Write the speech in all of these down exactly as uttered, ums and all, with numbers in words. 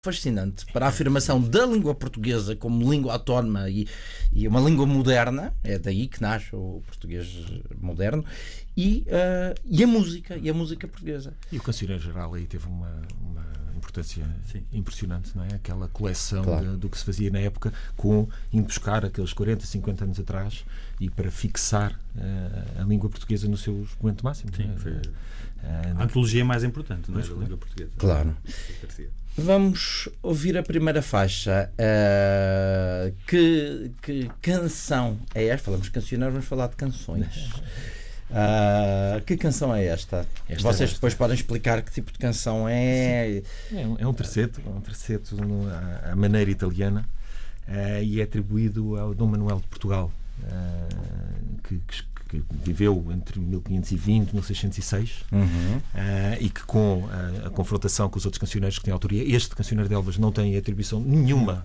fascinante para a afirmação da língua portuguesa como língua autónoma e, e uma língua moderna, é daí que nasce o português moderno, e, uh, e a música, e a música portuguesa. E o Cancioneiro Geral aí teve uma, uma importância Sim. impressionante, não é? Aquela coleção Claro. de, do que se fazia na época, com ir buscar aqueles quarenta, cinquenta anos atrás e para fixar uh, a língua portuguesa no seu expoente máximo. Sim, não é? foi Uh, a antologia mais importante, não é? Da Pois, língua portuguesa. Claro. Vamos ouvir a primeira faixa. Uh, que, que canção é esta? Falamos de cancioneiro, vamos falar de canções. Uh, que canção é esta? Esta Vocês é esta. depois podem explicar que tipo de canção é. É um, é um terceto, um terceto no, à, à maneira italiana, uh, e é atribuído ao Dom Manuel de Portugal, uh, que, que, que viveu entre mil quinhentos e vinte e mil seiscentos e seis, Uhum. uh, e que com a, a confrontação com os outros cancioneiros que têm autoria, este Cancioneiro de Elvas não tem atribuição nenhuma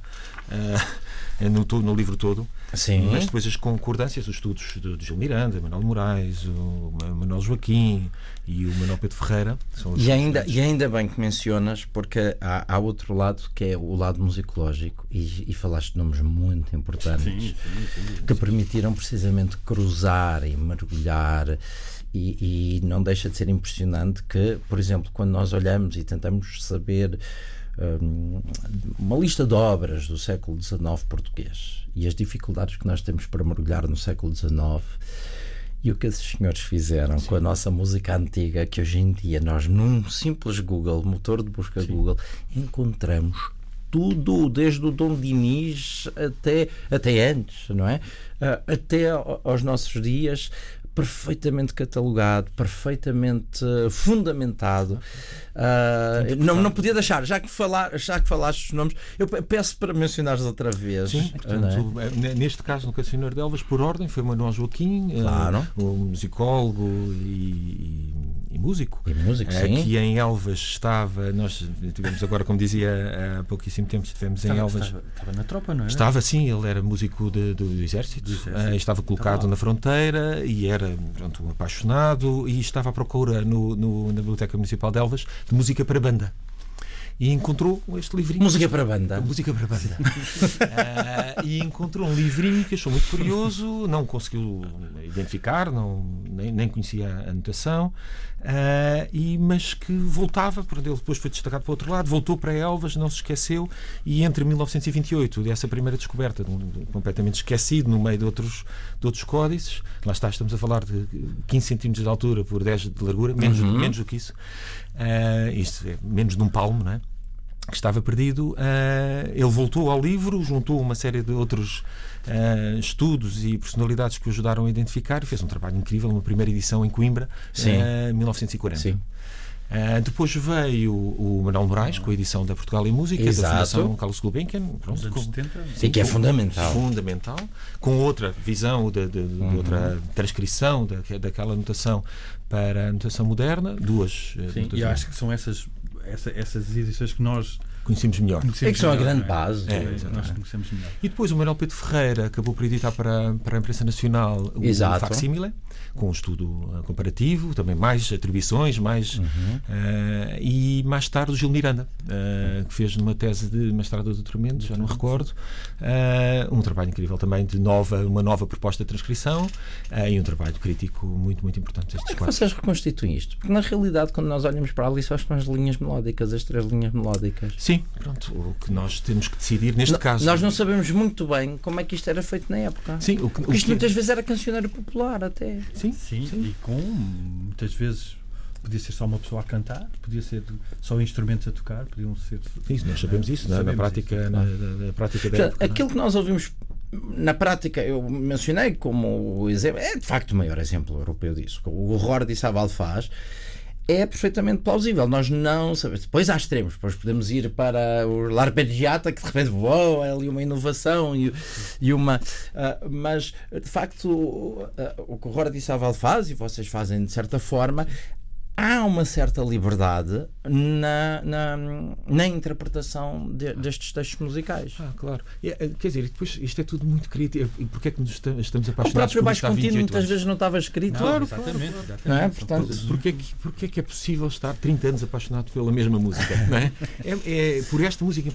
uh, no, to, no livro todo. Sim. Mas depois as concordâncias, os estudos de, de Gil Miranda, Manuel de Moraes, o Manuel Joaquim e o Manuel Pedro Ferreira são os E ainda, grandes. e ainda bem que mencionas, porque há, há outro lado que é o lado musicológico, e, e falaste de nomes muito importantes Sim, sim, sim. que permitiram precisamente cruzar e mergulhar, e, e não deixa de ser impressionante que, por exemplo, quando nós olhamos e tentamos saber um, uma lista de obras do século dezenove português e as dificuldades que nós temos para mergulhar no século dezenove, e o que esses senhores fizeram Sim. com a nossa música antiga, que hoje em dia nós, num simples Google, motor de busca Sim. Google, encontramos tudo, desde o Dom Dinis até, até antes, não é? Uh, até aos nossos dias, perfeitamente catalogado, perfeitamente uh, fundamentado. Uh, não, não podia deixar, já que, falar, já que falaste os nomes, eu peço para mencionares outra vez. Sim, portanto, é? Neste caso, no Cancioneiro de Elvas, por ordem, foi Manuel Joaquim, claro. uh, um musicólogo e, e, e músico. E músico, uh, sim. Que em Elvas estava, nós tivemos agora, como dizia há pouquíssimo tempo, estivemos estava, em Elvas. Estava, estava na tropa, não é? Estava, sim, ele era músico de, do, do Exército, do exército. Uh, estava colocado estava na fronteira e era, pronto, um apaixonado, e estava à procura no, no, na Biblioteca Municipal de Elvas de música para banda. E encontrou este livrinho. Música para banda. Música para banda. uh, e encontrou um livrinho que achou muito curioso, não conseguiu identificar, não, nem, nem conhecia a anotação, uh, e, mas que voltava, porque ele depois foi destacado para o outro lado, voltou para Elvas, não se esqueceu, e entre mil novecentos e vinte e oito, dessa primeira descoberta, completamente esquecido no meio de outros, de outros códices, lá está, estamos a falar de quinze centímetros de altura por dez de largura, menos, uhum. menos do que isso. Uh, isto é menos de um palmo, não é? Que estava perdido. Uh, ele voltou ao livro, juntou uma série de outros uh, estudos e personalidades que o ajudaram a identificar, e fez um trabalho incrível, uma primeira edição em Coimbra, em uh, mil novecentos e quarenta. Sim. Uh, depois veio o, o Manuel Moraes com a edição da Portugal em Música, Exato. Da Fundação Carlos Gulbenkian, pronto, com, setenta, sim, que é fundamental. fundamental, com outra visão, de, de, de uhum. outra transcrição da, daquela anotação para a anotação moderna, duas. Sim, e acho que são essas, essa, essas edições que nós conhecemos melhor. É que são a grande base. É, é, nós conhecemos melhor. E depois o Manuel Pedro Ferreira acabou por editar para, para a imprensa nacional o Exato. Facsímile, com um estudo uh, comparativo, também mais atribuições, mais, uhum. uh, e mais tarde o Gil Miranda, uh, que fez numa tese de mestrado ou doutoramento, já não recordo, uh, um trabalho incrível também de nova, uma nova proposta de transcrição, uh, e um trabalho crítico muito, muito importante. Como é que vocês reconstituem isto? Porque na realidade, quando nós olhamos para ali, só estão as linhas melódicas, as três linhas melódicas. Sim, pronto, o que nós temos que decidir neste N- caso. Nós não sabemos muito bem como é que isto era feito na época. Sim, o que, Porque o isto que... muitas vezes era cancioneiro popular até. Sim, sim, sim. E com muitas vezes podia ser só uma pessoa a cantar, podia ser só instrumentos a tocar, podiam ser. Sim, nós sabemos isso, não é? na prática, isso, na, na, na prática da Portanto, época, aquilo que nós ouvimos na prática, eu mencionei como o exemplo, é de facto o maior exemplo europeu disso. O horror de Isabel faz. É perfeitamente plausível. Nós não sabemos. Depois há extremos. Depois podemos ir para o L'Arpeggiata, que de repente, uou, é ali uma inovação e, e uma. Uh, mas, de facto, o, uh, o que o Horror de Isabel faz, e vocês fazem de certa forma, há uma certa liberdade na, na, na interpretação de, destes textos musicais. Ah, claro. É, quer dizer, depois isto é tudo muito criativo. E porquê é que nos estamos, estamos O apaixonados próprio por baixo isto há contínuo vinte e oito muitas anos? vezes não estava escrito. Claro, Claro, exatamente. claro, exatamente. Não é? Portanto, Porquê é, que, porquê é que é possível estar trinta anos apaixonado pela mesma música? Não é? É, é por esta música